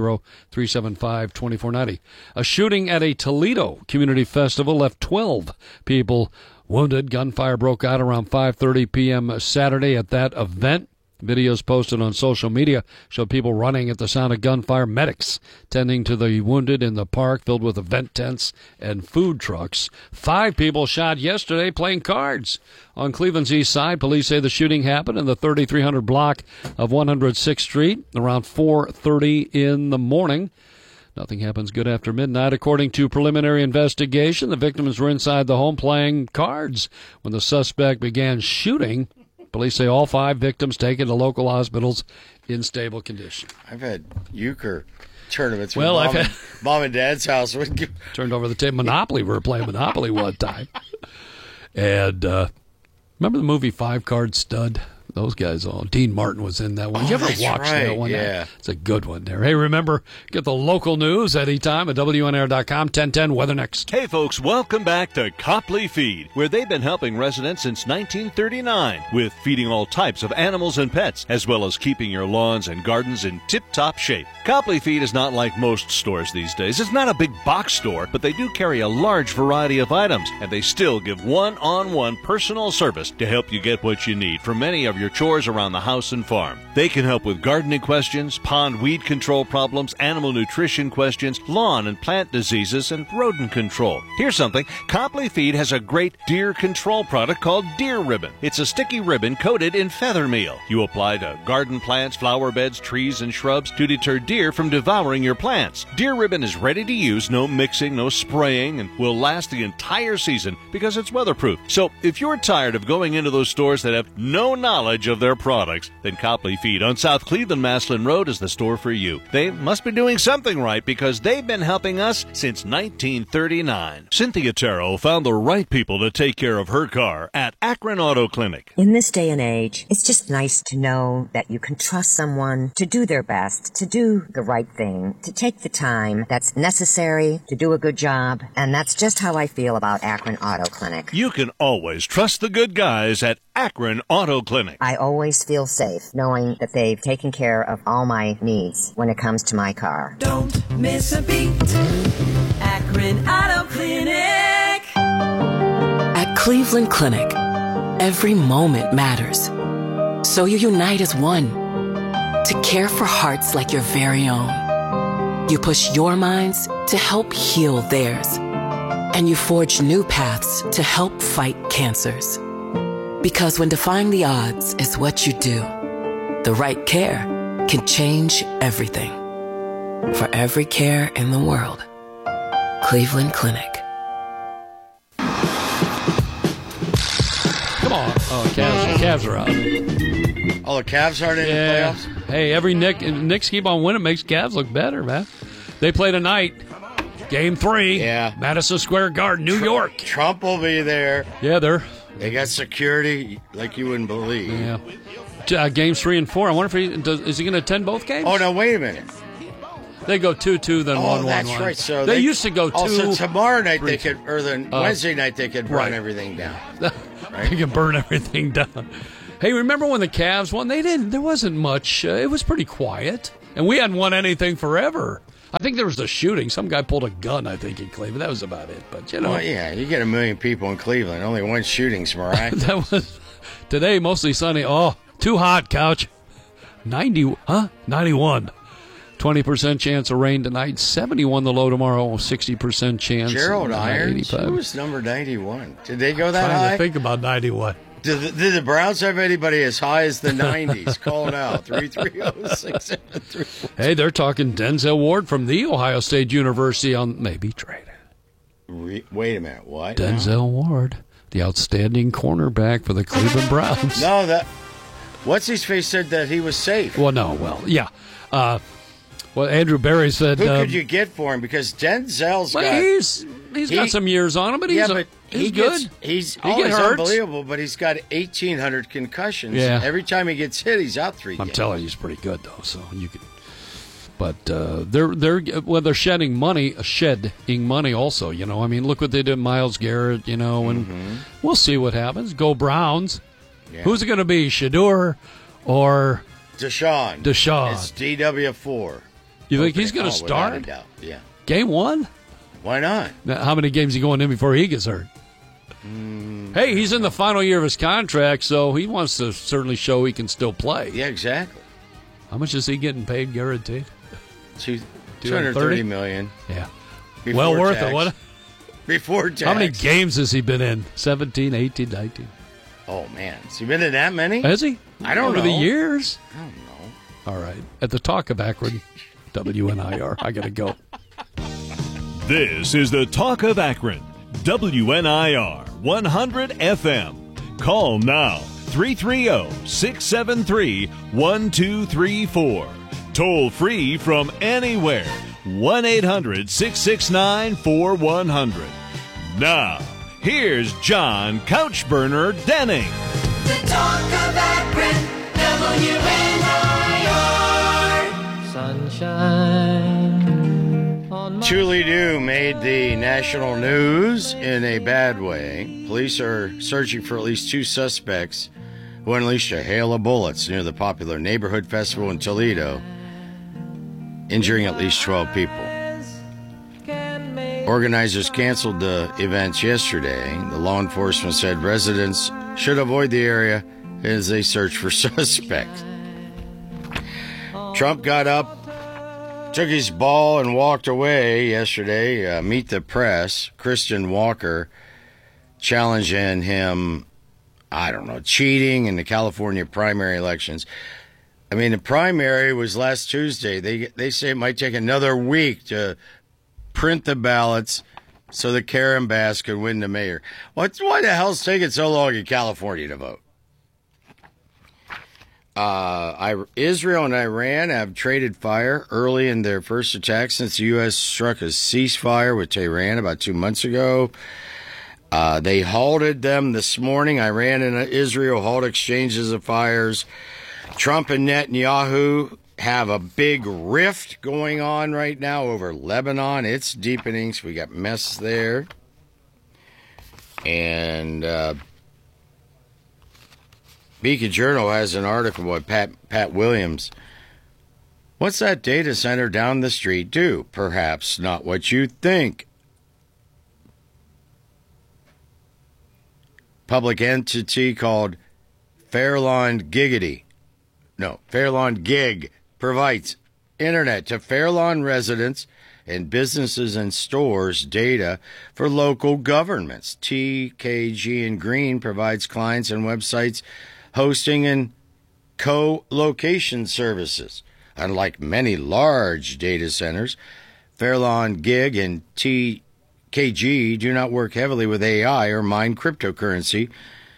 330-375-2490. A shooting at a Toledo community festival left 12 people wounded. Gunfire broke out around 5:30 p.m. Saturday at that event. Videos posted on social media showed people running at the sound of gunfire. Medics tending to the wounded in the park filled with event tents and food trucks. 5 people shot yesterday playing cards. On Cleveland's east side, police say the shooting happened in the 3300 block of 106th Street around 4:30 in the morning. Nothing happens good after midnight. According to preliminary investigation, the victims were inside the home playing cards when the suspect began shooting. Police say all 5 victims taken to local hospitals in stable condition. I've had euchre tournaments with mom and dad's house. Turned over the table. Monopoly. We were playing Monopoly one time. And remember the movie 5 Card Stud? Those guys all. Dean Martin was in that one. Did you ever watch that one? Yeah. It's a good one there. Hey, remember, get the local news anytime at WNR.com. 1010 weather next. Hey, folks, welcome back to Copley Feed, where they've been helping residents since 1939 with feeding all types of animals and pets, as well as keeping your lawns and gardens in tip-top shape. Copley Feed is not like most stores these days. It's not a big box store, but they do carry a large variety of items, and they still give one-on-one personal service to help you get what you need for many of your chores around the house and farm. They can help with gardening questions, pond weed control problems, animal nutrition questions, lawn and plant diseases, and rodent control. Here's something. Copley Feed has a great deer control product called Deer Ribbon. It's a sticky ribbon coated in feather meal. You apply to garden plants, flower beds, trees, and shrubs to deter deer from devouring your plants. Deer Ribbon is ready to use, no mixing, no spraying, and will last the entire season because it's weatherproof. So if you're tired of going into those stores that have no knowledge of their products, then Copley Feed on South Cleveland Maslin Road is the store for you. They must be doing something right because they've been helping us since 1939. Cynthia Terrell found the right people to take care of her car at Akron Auto Clinic. In this day and age, it's just nice to know that you can trust someone to do their best, to do the right thing, to take the time that's necessary to do a good job, and that's just how I feel about Akron Auto Clinic. You can always trust the good guys at Akron Auto Clinic. I always feel safe knowing that they've taken care of all my needs when it comes to my car. Don't miss a beat. Akron Auto Clinic. At Cleveland Clinic, every moment matters. So you unite as one to care for hearts like your very own. You push your minds to help heal theirs. And you forge new paths to help fight cancers. Because when defying the odds is what you do, the right care can change everything. For every care in the world, Cleveland Clinic. Come on. Oh, Cavs are out. Oh, the Cavs aren't in the playoffs? Hey, every Knicks keep on winning makes Cavs look better, man. They play tonight. Game 3. Yeah. Madison Square Garden, New York. Trump will be there. Yeah, They got security like you wouldn't believe. Yeah. Games 3 and 4. I wonder if is he going to attend both games? Oh, no, wait a minute. They go 2-2, then 1-1. Oh, that's right. So they used to go 2. Also, tomorrow night 3, they could, or then Wednesday night they could run right. everything down. Right? They can burn everything down. Hey, remember when the Cavs won? They didn't. There wasn't much. It was pretty quiet, and we hadn't won anything forever. I think there was a shooting. Some guy pulled a gun, I think, in Cleveland. That was about it. But Well, yeah, you get 1 million people in Cleveland. Only one shooting's miraculous. That was today, mostly sunny. Oh, too hot, couch. 91. 20% chance of rain tonight. 71 the low tomorrow. 60% chance. Gerald Irons? 85. Who was number 91? Did they go that Trying high? to think about 91. Did the Browns have anybody as high as the 90s? Call it out. 330-673. Hey, they're talking Denzel Ward from the Ohio State University on maybe traded. Wait a minute. What? Denzel Ward, the outstanding cornerback for the Cleveland Browns. No, what's-his-face said that he was safe. Well, no. Well, yeah. Well, Andrew Berry said... Who could you get for him? Because Denzel's got... He's got some years on him, but he's good. He's he always hurts. unbelievable, but he's got 1,800 concussions. Yeah. Every time he gets hit, he's out 3 games. I'm telling you, he's pretty good, though, so you can... But they're shedding money also, you know. I mean, look what they did Myles Garrett, you know, and we'll see what happens. Go Browns. Yeah. Who's it going to be, Shedeur or... Deshaun. It's DW4. You think he's going to without a start? doubt. Yeah. Game 1? Why not? Now, how many games he going in before he gets hurt? Hey, he's in the final year of his contract, so he wants to certainly show he can still play. Yeah, exactly. How much is he getting paid, guaranteed? $230 million. Yeah. Before well worth tax. it. What? Before tax. How many games has he been in? 17, 18, 19? Oh, man. Has he been in that many? Has he? I don't know. Over the years? I don't know. All right. At the Talk of Akron, WNIR. I got to go. This is the Talk of Akron, WNIR 100 FM. Call now, 330-673-1234. Toll free from anywhere, 1-800-669-4100. Now, here's John Couchburner Denning. The Talk of Akron, WNIR. Sunshine. Truly Do made the national news in a bad way. Police are searching for at least 2 suspects who unleashed a hail of bullets near the popular neighborhood festival in Toledo, injuring at least 12 people. Organizers canceled the events yesterday. The law enforcement said residents should avoid the area as they search for suspects. Trump got up, took his ball and walked away yesterday. Meet the Press. Christian Walker challenging him, cheating in the California primary elections. I mean, the primary was last Tuesday. They say it might take another week to print the ballots so that Karen Bass could win the mayor. Why the hell's taking so long in California to vote? Israel and Iran have traded fire early in their first attack since the U.S. struck a ceasefire with Tehran about 2 months ago. They halted them this morning. Iran and Israel halted exchanges of fires. Trump and Netanyahu have a big rift going on right now over Lebanon. It's deepening, so we got mess there. And Beacon Journal has an article by Pat Williams. What's that data center down the street do? Perhaps not what you think. Public entity called Fairlawn Gig provides internet to Fairlawn residents and businesses and stores data for local governments. TKG and Green provides clients and websites hosting and co-location services. Unlike many large data centers, Fairlawn Gig and TKG do not work heavily with AI or mine cryptocurrency.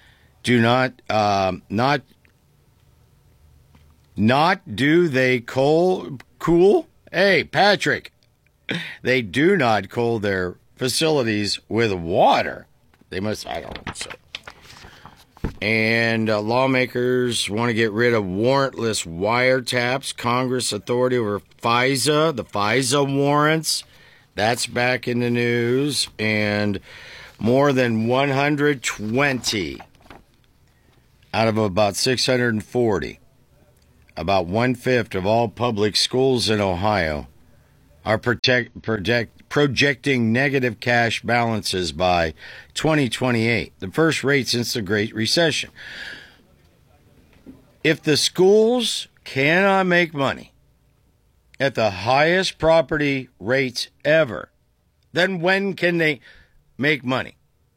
Not do they cool? Hey, Patrick, they do not cool their facilities with water. They must, I don't know. So. And lawmakers want to get rid of warrantless wiretaps. Congress authority over FISA, the FISA warrants. That's back in the news. And more than 120 out of about 640, about 1/5 of all public schools in Ohio, are projecting negative cash balances by 2028, the first rate since the Great Recession. If the schools cannot make money at the highest property rates ever, then when can they make money?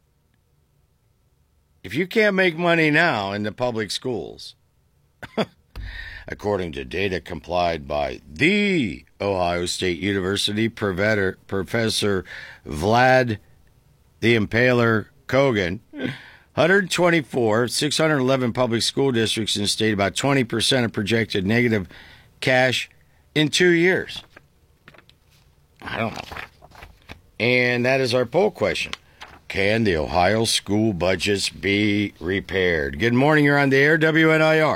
If you can't make money now in the public schools, according to data complied by the Ohio State University Professor Vlad the Impaler Kogan, 124, 611 public school districts in the state, about 20% have projected negative cash in 2 years. I don't know. And that is our poll question. Can the Ohio school budgets be repaired? Good morning, you're on the air, WNIR.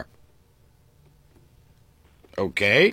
Okay.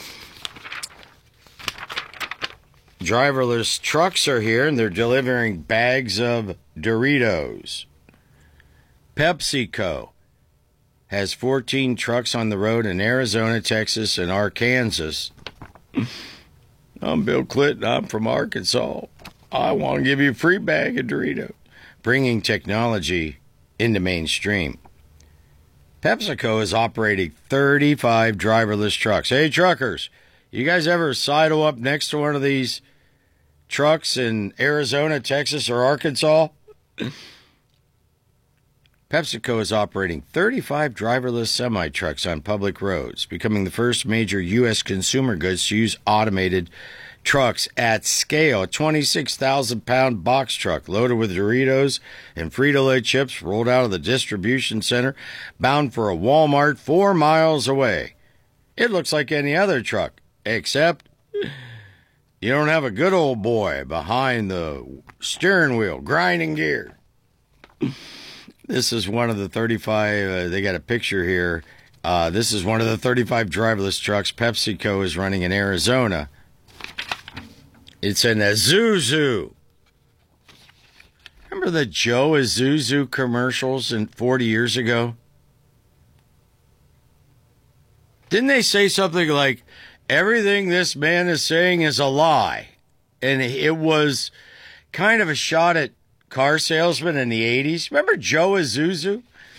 Driverless trucks are here, and they're delivering bags of Doritos. PepsiCo has 14 trucks on the road in Arizona, Texas, and Arkansas. I'm Bill Clinton. I'm from Arkansas. I want to give you a free bag of Doritos. Bringing technology into mainstream. PepsiCo is operating 35 driverless trucks. Hey, truckers, you guys ever sidle up next to one of these trucks in Arizona, Texas, or Arkansas? PepsiCo is operating 35 driverless semi-trucks on public roads, becoming the first major U.S. consumer goods to use automated trucks at scale. A 26,000-pound box truck loaded with Doritos and Frito-Lay chips rolled out of the distribution center, bound for a Walmart 4 miles away. It looks like any other truck, except you don't have a good old boy behind the steering wheel, grinding gear. This is one of the 35, they got a picture here. This is one of the 35 driverless trucks PepsiCo is running in Arizona. It's an Isuzu. Remember the Joe Isuzu commercials 40 years ago? Didn't they say something like, everything this man is saying is a lie? And it was kind of a shot at car salesmen in the 80s. Remember Joe Isuzu?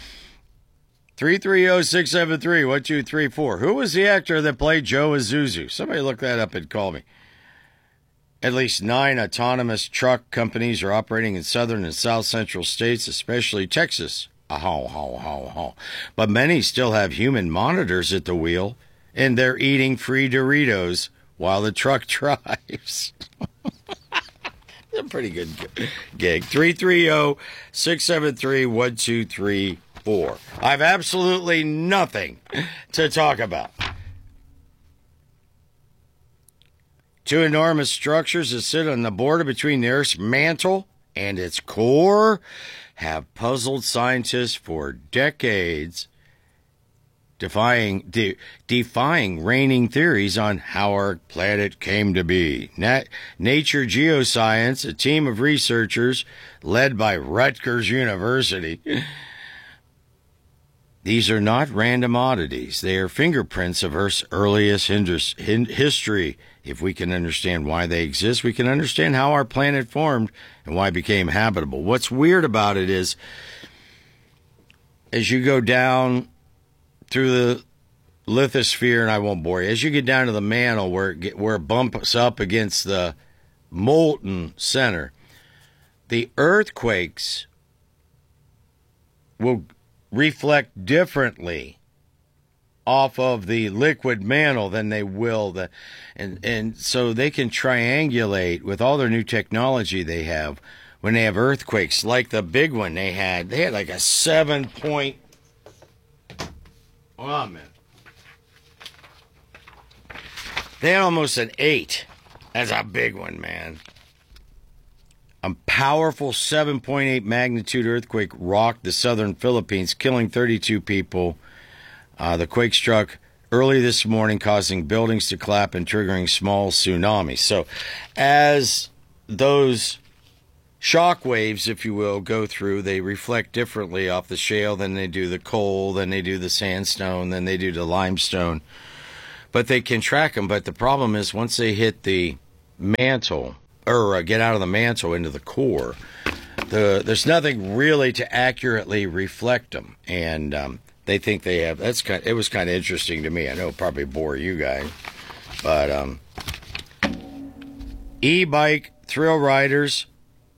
330-673-1234. Who was the actor that played Joe Isuzu? Somebody look that up and call me. At least 9 autonomous truck companies are operating in southern and south central states, especially Texas. But many still have human monitors at the wheel, and they're eating free Doritos while the truck drives. A pretty good gig. 330-673-1234. I have absolutely nothing to talk about. 2 enormous structures that sit on the border between the Earth's mantle and its core have puzzled scientists for decades, defying reigning theories on how our planet came to be. Nature Geoscience, a team of researchers led by Rutgers University. These are not random oddities. They are fingerprints of Earth's earliest history. If we can understand why they exist, we can understand how our planet formed and why it became habitable. What's weird about it is, as you go down through the lithosphere, and I won't bore you, as you get down to the mantle where it bumps up against the molten center, the earthquakes will reflect differently off of the liquid mantle than they will and so they can triangulate with all their new technology they have when they have earthquakes like the big one they had like a 7 point. Oh man, they had almost an 8. That's a big one, man. A powerful 7.8 magnitude earthquake rocked the southern Philippines, killing 32 people. The quake struck early this morning, causing buildings to collapse and triggering small tsunamis. So as those shock waves, if you will, go through, they reflect differently off the shale than they do the coal, than they do the sandstone, than they do the limestone. But they can track them. But the problem is once they hit the mantle, or get out of the mantle into the core, there's nothing really to accurately reflect them. And they think they have. It was kind of interesting to me. I know it'll probably bore you guys. But e-bike thrill riders,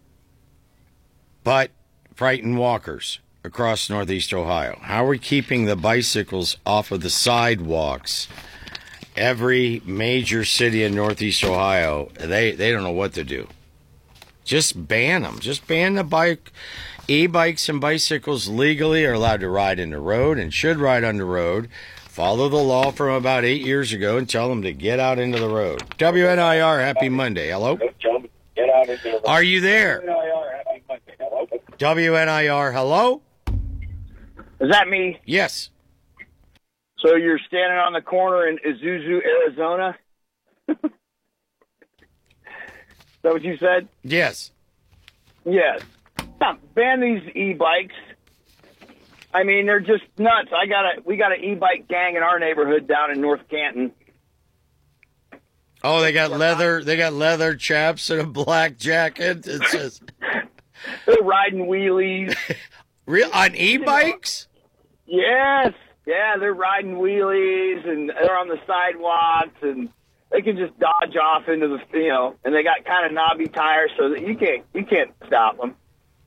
but frightened walkers across Northeast Ohio. How are we keeping the bicycles off of the sidewalks? Every major city in Northeast Ohio, they don't know what to do. Just ban them. Just ban the e-bikes and bicycles legally are allowed to ride in the road and should ride on the road. Follow the law from about 8 years ago and tell them to get out into the road. WNIR, happy Monday. Hello? Are you there? WNIR, hello? Is that me? Yes. So you're standing on the corner in Isuzu, Arizona? Is that what you said? Yes. Yes. Ban these e-bikes. I mean, they're just nuts. We got an e-bike gang in our neighborhood down in North Canton. Oh, they got leather chaps and a black jacket. It says they're riding wheelies. On e-bikes? Yes. Yeah, they're riding wheelies and they're on the sidewalks and they can just dodge off into the, and they got kind of knobby tires so that you can't stop them.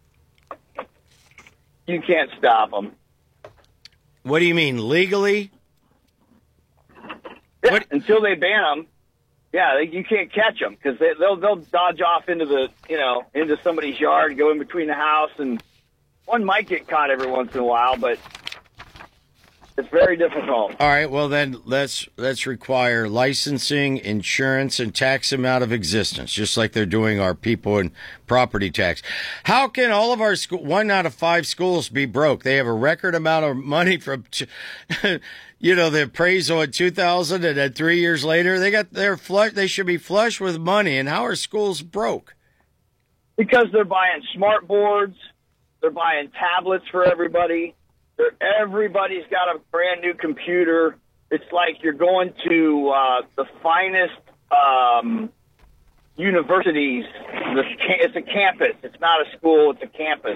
You can't stop them. What do you mean, legally? Yeah, until they ban them. Yeah, you can't catch them because they'll dodge off into into somebody's yard, go in between the house, and one might get caught every once in a while, but it's very difficult. All right, well then let's require licensing, insurance, and tax them out of existence, just like they're doing our people and property tax. How can all of our 1 out of 5 schools be broke? They have a record amount of money from, the appraisal in 2000, and then 3 years later they're flush. They should be flush with money. And how are schools broke? Because they're buying smart boards, they're buying tablets for everybody. Everybody's got a brand new computer. It's like you're going to the finest universities. It's a campus. It's not a school. It's a campus.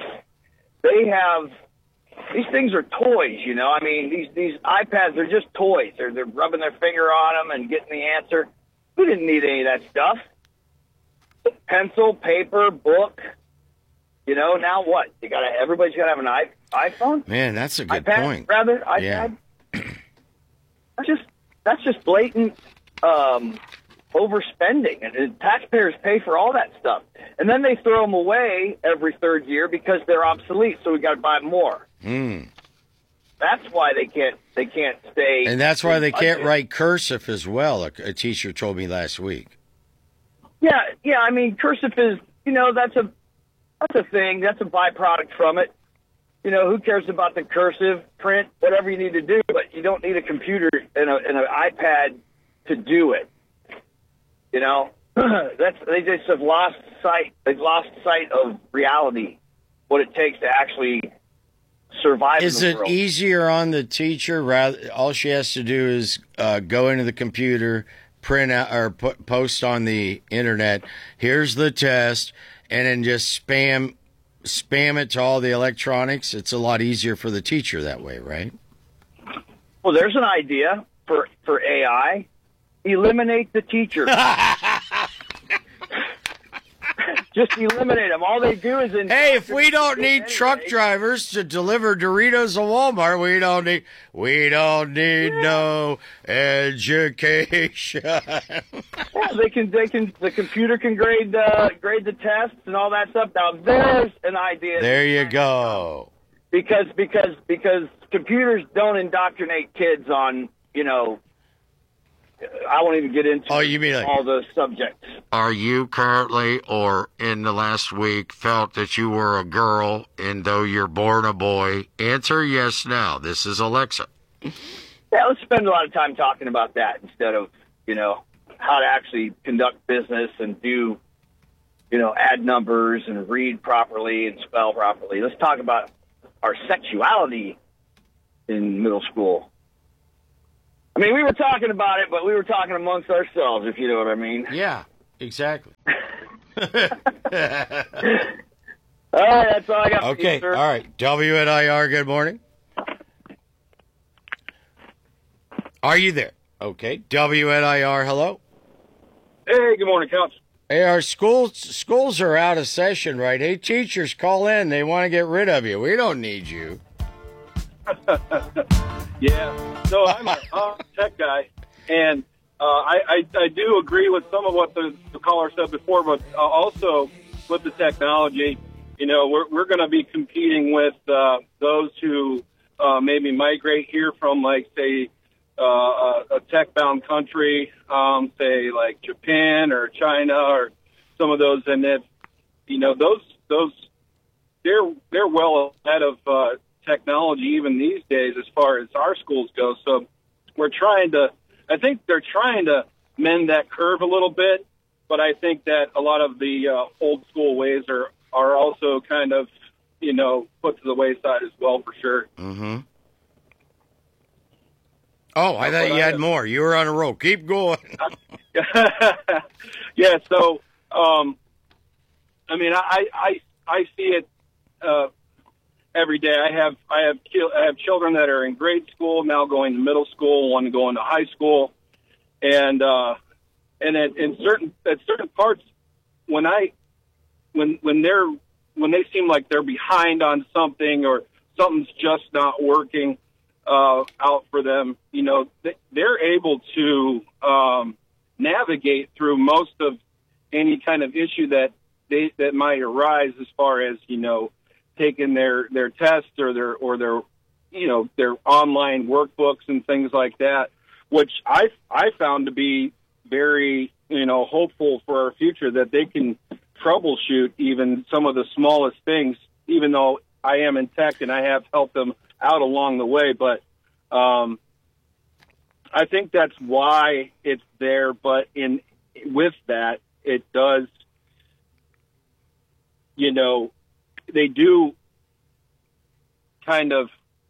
These things are toys, I mean, these iPads are just toys. They're rubbing their finger on them and getting the answer. We didn't need any of that stuff. Pencil, paper, book. Now what? Everybody's got to have an iPhone? Man, that's a good iPad, point. Rather, iPad. Yeah. That's just blatant overspending, and taxpayers pay for all that stuff, and then they throw them away every third year because they're obsolete. So we got to buy more. That's why they can't stay. And that's why they can't write cursive as well. A teacher told me last week. Yeah. I mean, cursive is that's a thing. That's a byproduct from it. Who cares about the cursive print? Whatever you need to do, but you don't need a computer and an iPad to do it. They just have lost sight. They've lost sight of reality, what it takes to actually survive. Is in the it world. easier on the teacher? All she has to do is go into the computer, print out or post on the internet. Here's the test, and then just spam it to all the electronics. It's a lot easier for the teacher that way, right? Well, there's an idea for AI. Eliminate the teacher. Just eliminate them. All they do is... Hey, if we don't need truck drivers to deliver Doritos to Walmart, we don't need no education. Yeah, the computer can grade the tests and all that stuff. Now there's an idea. There you go. Because computers don't indoctrinate kids on I won't even get into you mean like, all the subjects. Are you currently or in the last week felt that you were a girl and though you're born a boy? Answer yes now. This is Alexa. Yeah, let's spend a lot of time talking about that instead of, how to actually conduct business and do, add numbers and read properly and spell properly. Let's talk about our sexuality in middle school. I mean, we were talking about it, but we were talking amongst ourselves, if you know what I mean. Yeah, exactly. All right, that's all I got for Okay, you, sir. all right. WNIR, good morning. Are you there? Okay. WNIR, hello. Hey, good morning, Coach. Hey, our schools are out of session, right? Hey, teachers, call in. They want to get rid of you. We don't need you. Yeah, so I'm a tech guy, and I do agree with some of what the caller said before, but also with the technology, we're going to be competing with those who maybe migrate here from, like, say, a tech-bound country, say like Japan or China or some of those, and if those they're well ahead of technology even these days as far as our schools go. So I think they're trying to mend that curve a little bit, but I think that a lot of the old school ways are also kind of put to the wayside as well, for sure. Mm-hmm. Oh, I thought you had more. You were on a roll. Keep going. Yeah. So, I mean, I see it every day. I have children that are in grade school now, going to middle school, one going to high school, and at certain parts when they seem like they're behind on something or something's just not working out for them, they're able to navigate through most of any kind of issue that might arise as far as taking their tests or their online workbooks and things like that, which I found to be very hopeful for our future, that they can troubleshoot even some of the smallest things, even though I am in tech and I have helped them out along the way. But I think that's why it's there. But with that, it does, they do kind of,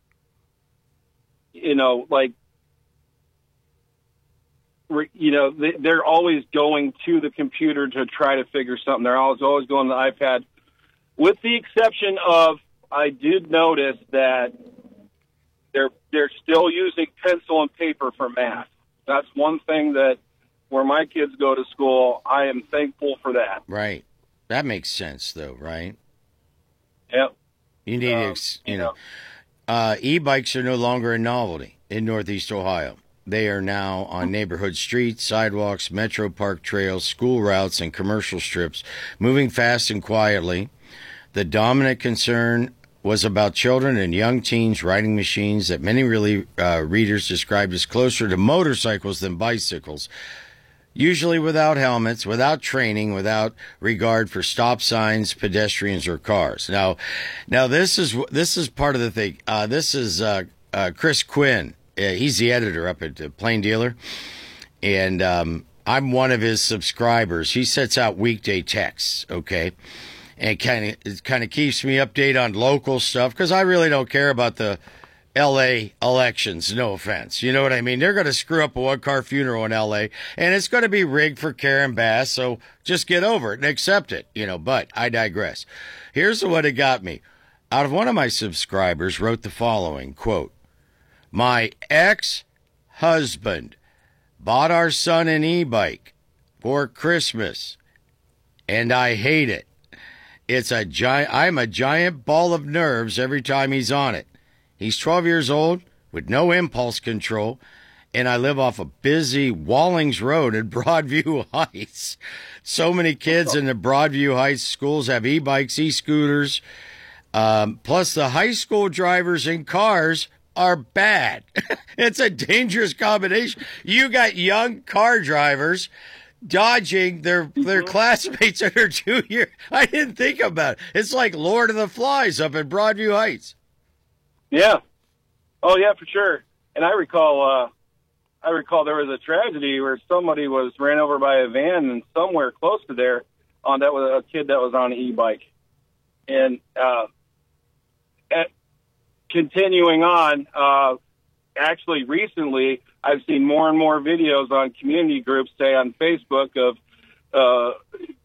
they're always going to the computer to try to figure something. They're always going to the iPad, with the exception of, I did notice that they're still using pencil and paper for math. That's one thing that where my kids go to school, I am thankful for that. Right. That makes sense, though, right? Yep. You need, e-bikes are no longer a novelty in Northeast Ohio. They are now on neighborhood streets, sidewalks, metro park trails, school routes, and commercial strips, moving fast and quietly. The dominant concern was about children and young teens riding machines that many readers described as closer to motorcycles than bicycles, usually without helmets, without training, without regard for stop signs, pedestrians, or cars. Now this is part of the thing. This is Chris Quinn. He's the editor up at Plain Dealer, and I'm one of his subscribers. He sets out weekday texts, okay? And it kind of keeps me updated on local stuff, because I really don't care about the L.A. elections, no offense. You know what I mean? They're going to screw up a one-car funeral in L.A., and it's going to be rigged for Karen Bass, so just get over it and accept it, but I digress. Here's what it got me. Out of one of my subscribers wrote the following, quote, "My ex-husband bought our son an e-bike for Christmas, and I hate it. I'm a giant ball of nerves every time he's on it. He's 12 years old with no impulse control, and I live off a busy Wallings Road in Broadview Heights. So many kids in the Broadview Heights schools have e-bikes, e-scooters, plus the high school drivers in cars are bad. It's a dangerous combination. You got young car drivers dodging their classmates in their junior. I didn't think about it. It's like Lord of the Flies up in Broadview Heights. Yeah. Oh, yeah, for sure. And I recall there was a tragedy where somebody was ran over by a van, and somewhere close to there, that was a kid that was on an e-bike. And continuing on, actually recently, I've seen more and more videos on community groups, say on Facebook, of